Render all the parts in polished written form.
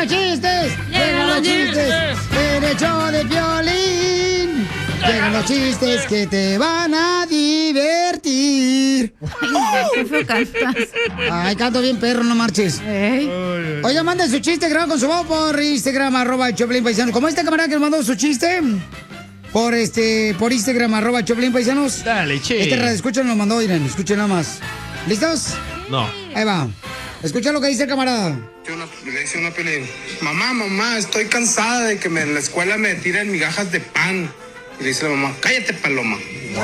los chistes! ¡Llegan los chistes! ¡En el show de Piolín! Llegan los chistes que te van a divertir. Ay, qué feo cantas. Ay, canto bien perro, no marches. Oiga, manden su chiste grabado con su voz por Instagram, @Choplin Paisanos. ¿Cómo este camarada que nos mandó su chiste? Por Instagram, @Choplin Paisanos. Dale, che. Este radio escucha nos mandó, miren, escuchen nada más. ¿Listos? No. Ahí va. Escucha lo que dice el camarada. Le dice una Piolín: mamá, estoy cansada de que en la escuela me tiren migajas de pan. Y le dice la mamá: cállate, paloma.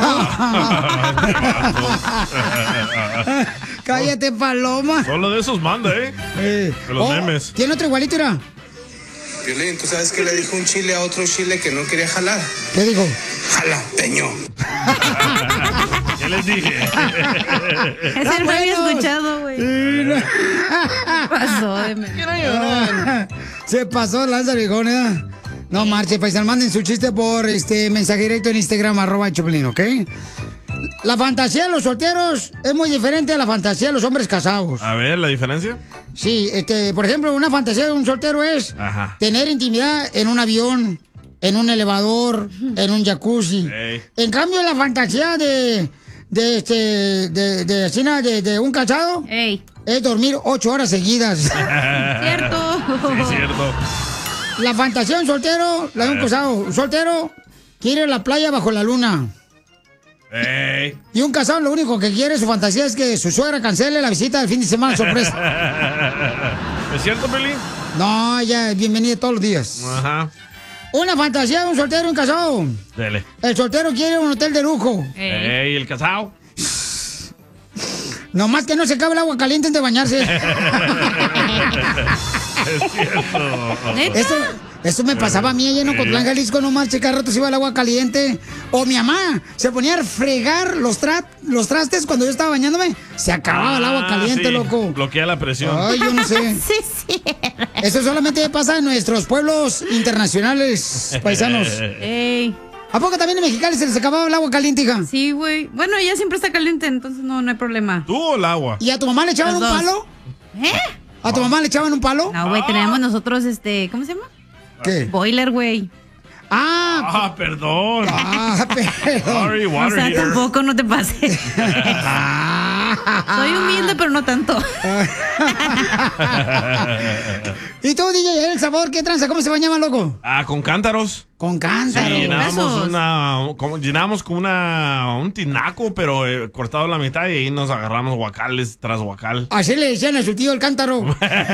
Cállate, paloma. Solo de esos manda, ¿eh? De los memes. ¿Tiene otro igualito, era? Piolín, ¿tú sabes qué le dijo un chile a otro chile que no quería jalar? ¿Qué dijo? Jalapeño. Ya les dije. Ese no había escuchado, güey. Pasó, Quiero llorar. Se pasó, lanza viejón, ¿eh? No marche, paisan, manden su chiste por mensaje directo en Instagram, @Choplin, ¿ok? La fantasía de los solteros es muy diferente a la fantasía de los hombres casados. A ver, ¿la diferencia? Sí, por ejemplo, una fantasía de un soltero es tener intimidad en un avión, en un elevador, en un jacuzzi. Hey. En cambio, la fantasía de un casado es dormir 8 horas seguidas. Cierto. Sí, cierto. La fantasía de un soltero, la de un casado. Un soltero quiere ir a la playa bajo la luna. Hey. Y un casado lo único que quiere, su fantasía es que su suegra cancele la visita del fin de semana sorpresa. ¿Es cierto, Pelín? No, ella es bienvenida todos los días. Ajá. Una fantasía de un soltero y un casado. Dele. El soltero quiere un hotel de lujo. Ey, ¿el casado? Nomás que no se acabe el agua caliente antes de bañarse. Es cierto. Eso me pasaba a mí allá en Ocotlán, Jalisco, no marche, cada rato se iba el agua caliente. O mi mamá se ponía a fregar los trastes cuando yo estaba bañándome. Se acababa el agua caliente, sí. loco. Bloquea la presión. Ay, yo no sé. Sí. Eso solamente pasa en nuestros pueblos internacionales, paisanos. Ey. ¿A poco también en Mexicali se les acababa el agua caliente, hija? Sí, güey. Bueno, ya siempre está caliente, entonces no hay problema. ¿Tú o el agua? ¿Y a tu mamá le echaban Los un dos. palo? ¿Eh? ¿A tu mamá le echaban un palo? No, güey, tenemos nosotros ¿cómo se llama? ¿Qué? Boiler, güey. Perdón. Perdón. Sorry, O water sea, heater. tampoco no te pases. Soy humilde, pero no tanto. ¿Y tú, DJ, el sabor qué tranza? ¿Cómo se bañaba, loco? Con cántaros. Con cántaros. Sí, llenábamos con un tinaco, pero cortado a la mitad, y ahí nos agarramos guacales tras guacal. Así le decían a su tío el cántaro.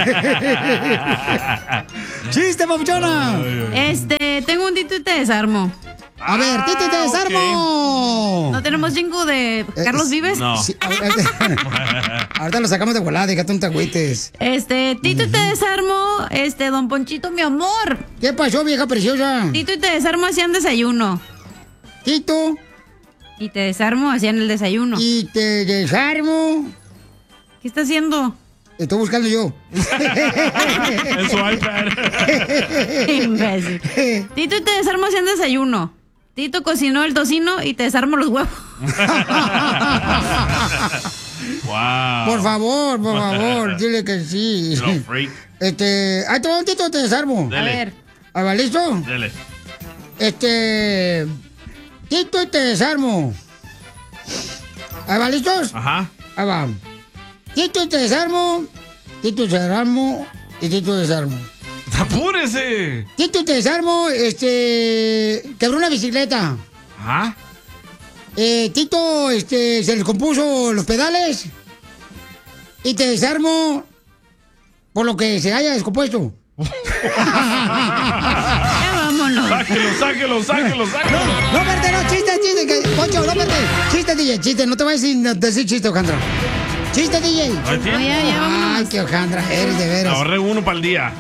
¡Chiste, papuchona! Tengo un tito y te desarmo. A ver, Tito y te desarmo. ¿No tenemos jingo de Carlos Vives? No. Sí, ahorita lo sacamos de volada, déjate un tagüites. Tito y te desarmo, don Ponchito, mi amor. ¿Qué pasó, vieja preciosa? Tito y te desarmo hacían desayuno. Tito. Y te desarmo hacían el desayuno. Y te desarmo. ¿Qué está haciendo? Estoy buscando yo. En su iPad. Imbécil. Tito y te desarmo hacían desayuno. Tito cocinó el tocino y te desarmo los huevos. Wow. Por favor, dile que sí. No, freak. Ahí te va un Tito, te desarmo. Dele. A ver. ¿Ahí va listo? Dele. Tito y te desarmo. ¿Ahí va listos? Ajá. Ahí va. Tito y te desarmo. Tito y te desarmo. Y Tito y desarmo. ¡Apúrese! Tito y te desarmo, quebró una bicicleta. Ajá. Tito, se les compuso los pedales. Y te desarmo por lo que se haya descompuesto. Ya vámonos. Sáquelo. No, verte, no, chiste. Poncho, no, verte. Chiste, DJ, chiste. No te vayas sin decir chiste, Ojandra. Chiste, DJ. Ahí tiene. No, ya vámonos. Ay, qué Ojandra eres, de veras. Ahorré uno para el día.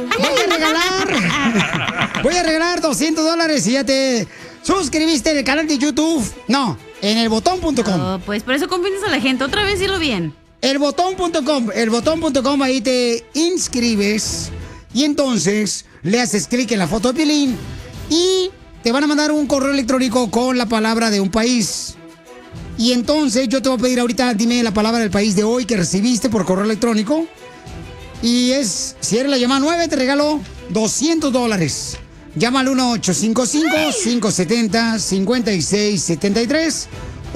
Voy a regalar $200 si ya te suscribiste en el canal de YouTube. No, en elbotón.com. Oh, pues por eso confianza a la gente. Otra vez dilo bien. Elbotón.com, ahí te inscribes y entonces le haces clic en la foto de Piolín y te van a mandar un correo electrónico con la palabra de un país. Y entonces yo te voy a pedir ahorita, dime la palabra del país de hoy que recibiste por correo electrónico. Y si eres la llamada 9, te regalo $200. Llama al 1-855-570-5673.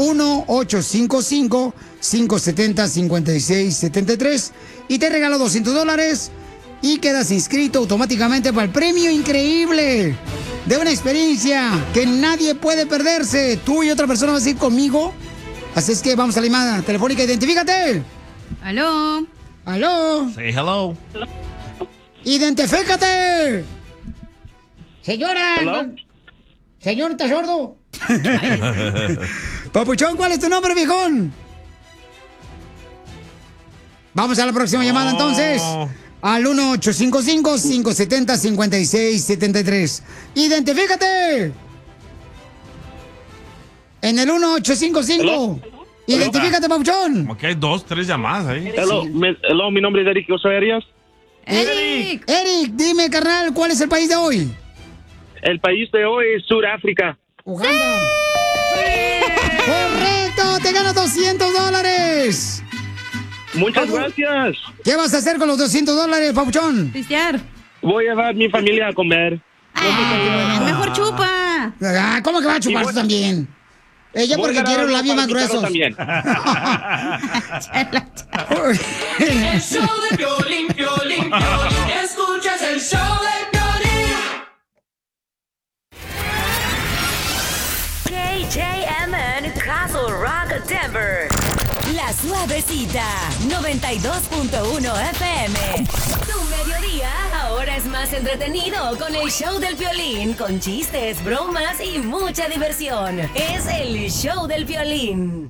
1-855-570-5673. Y te regalo $200. Y quedas inscrito automáticamente para el premio increíble de una experiencia que nadie puede perderse. Tú y otra persona vas a ir conmigo. Así es que vamos a la llamada telefónica. Identifícate. Aló. Aló. Say hello. Identifícate. Señora. Hello. Señor, ¿estás sordo? Papuchón, ¿cuál es tu nombre, viejón? Vamos a la próxima llamada entonces. Al 1-855-570-5673. ¡Identifícate! En el 1-855. ¡Identifícate, papuchón! Como que hay 2, 3 llamadas ahí. Hello, mi nombre es Eric José Arias. Eric. Eric, dime, carnal, ¿cuál es el país de hoy? El país de hoy es Sudáfrica. Uganda. ¡Correcto! ¡Te ganas $200! Muchas gracias. ¿Qué vas a hacer con los $200, papuchón? Pistear. Voy a llevar a mi familia a comer. Mejor chupa. ¿Cómo que va a chupar tú también? Ella porque quiere los labios más gruesos. También. El show de Piolín, Piolín, Piolín. Escuchas el show de Piolín. KJMN Castle Rock, Denver. La Suavecita, 92.1 FM. Tu mediodía ahora es más entretenido con el show del Piolín, con chistes, bromas y mucha diversión. Es el show del Piolín.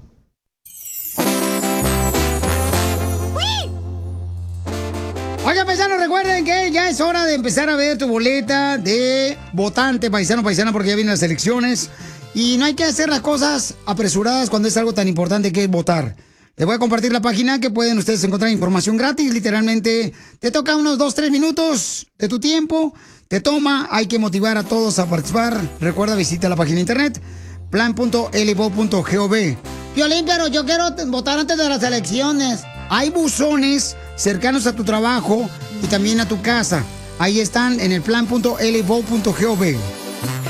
Oiga, paisanos, recuerden que ya es hora de empezar a ver tu boleta de votante, paisano, paisana, porque ya vienen las elecciones. Y no hay que hacer las cosas apresuradas cuando es algo tan importante que es votar. Les voy a compartir la página que pueden ustedes encontrar información gratis. Literalmente te toca unos 2-3 minutos de tu tiempo. Te toma, hay que motivar a todos a participar. Recuerda, visita la página de internet plan.lvo.gov. Piolín, pero yo quiero votar antes de las elecciones. Hay buzones cercanos a tu trabajo y también a tu casa. Ahí están en el plan.lvo.gov.